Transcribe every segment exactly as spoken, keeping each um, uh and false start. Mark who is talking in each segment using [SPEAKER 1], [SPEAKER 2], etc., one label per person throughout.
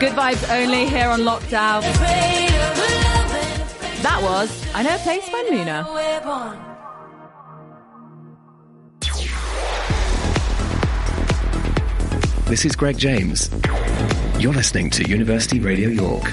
[SPEAKER 1] Good vibes only here on Lockdown. That was I Know a Place by Muna.
[SPEAKER 2] This is Greg James. You're listening to University Radio York.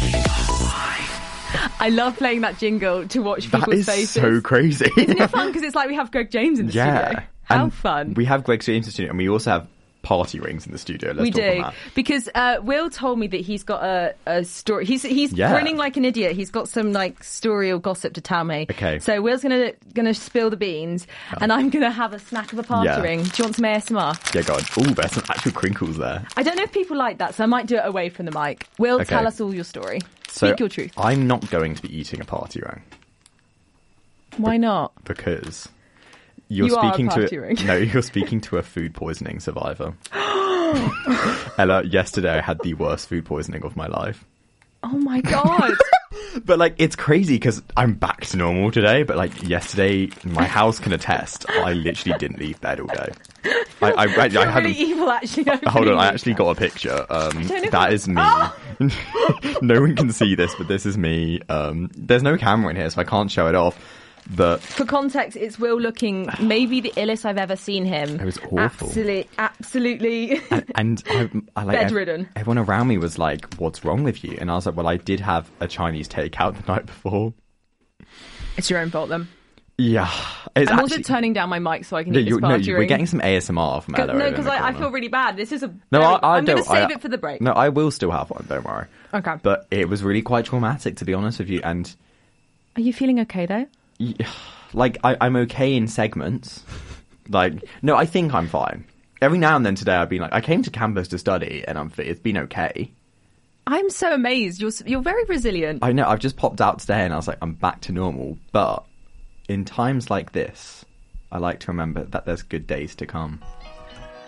[SPEAKER 1] I love playing that jingle to watch people's
[SPEAKER 3] that is
[SPEAKER 1] faces.
[SPEAKER 3] So crazy.
[SPEAKER 1] Isn't it fun? Because it's like we have Greg James in the
[SPEAKER 3] yeah.
[SPEAKER 1] studio. How
[SPEAKER 3] and
[SPEAKER 1] fun.
[SPEAKER 3] We have Greg James in the studio, and we also have party rings in the studio. Let's
[SPEAKER 1] we
[SPEAKER 3] talk
[SPEAKER 1] do.
[SPEAKER 3] about that.
[SPEAKER 1] Because uh, Will told me that he's got a, a story. He's he's
[SPEAKER 3] Yeah.
[SPEAKER 1] grinning like an idiot. He's got some like story or gossip to tell me.
[SPEAKER 3] Okay.
[SPEAKER 1] So Will's gonna gonna spill the beans, oh. and I'm gonna have a snack of a party
[SPEAKER 3] Yeah.
[SPEAKER 1] ring. Do you want some A S M R?
[SPEAKER 3] Yeah, God. Oh, there's some actual crinkles there.
[SPEAKER 1] I don't know if people like that, so I might do it away from the mic. Will,
[SPEAKER 3] Okay.
[SPEAKER 1] tell us all your story.
[SPEAKER 3] So
[SPEAKER 1] Speak your truth.
[SPEAKER 3] I'm not going to be eating a party ring.
[SPEAKER 1] Why not?
[SPEAKER 3] Because you're
[SPEAKER 1] You are a
[SPEAKER 3] speaking
[SPEAKER 1] party
[SPEAKER 3] to
[SPEAKER 1] ring.
[SPEAKER 3] no, you're speaking to a food poisoning survivor. Ella, yesterday I had the worst food poisoning of my life.
[SPEAKER 1] Oh my god.
[SPEAKER 3] But like, it's crazy because I'm back to normal today. But like yesterday, my house can attest. I literally didn't leave bed all day. I, I, I, I
[SPEAKER 1] You're
[SPEAKER 3] had
[SPEAKER 1] really evil, actually.
[SPEAKER 3] Hold on, I actually got a picture. Um, that is me.
[SPEAKER 1] Oh!
[SPEAKER 3] No one can see this, but this is me. Um, there's no camera in here, so I can't show it off. But
[SPEAKER 1] for context, it's Will looking maybe the illest I've ever seen him.
[SPEAKER 3] It was awful.
[SPEAKER 1] Absolutely, absolutely.
[SPEAKER 3] and, and I, I like
[SPEAKER 1] bedridden.
[SPEAKER 3] Ev- everyone around me was like, "What's wrong with you?" And I was like, "Well, I did have a Chinese takeout the night before."
[SPEAKER 1] It's your own fault, then.
[SPEAKER 3] Yeah, it's
[SPEAKER 1] I'm
[SPEAKER 3] actually,
[SPEAKER 1] also turning down my mic so I can
[SPEAKER 3] no,
[SPEAKER 1] eat this
[SPEAKER 3] you, no,
[SPEAKER 1] party
[SPEAKER 3] you,
[SPEAKER 1] ring.
[SPEAKER 3] we're getting some A S M R from Ella.
[SPEAKER 1] No,
[SPEAKER 3] over in
[SPEAKER 1] because
[SPEAKER 3] the
[SPEAKER 1] I, I
[SPEAKER 3] corner.
[SPEAKER 1] feel really bad. This is a.
[SPEAKER 3] No,
[SPEAKER 1] very,
[SPEAKER 3] I, I
[SPEAKER 1] I'm going to
[SPEAKER 3] don't-
[SPEAKER 1] save
[SPEAKER 3] I-
[SPEAKER 1] it for the break.
[SPEAKER 3] No, I will still have one. Don't worry.
[SPEAKER 1] Okay.
[SPEAKER 3] But it was really quite traumatic, to be honest with you. And
[SPEAKER 1] Are you feeling okay though?
[SPEAKER 3] yeah, like I, I'm okay in segments. Like, no, I think I'm fine. Every now and then today, I've been like, I came to campus to study, and I'm fit. It's been okay.
[SPEAKER 1] I'm so amazed. You're you're very resilient.
[SPEAKER 3] I know. I've just popped out today, and I was like, I'm back to normal. But in times like this, I like to remember that there's good days to come.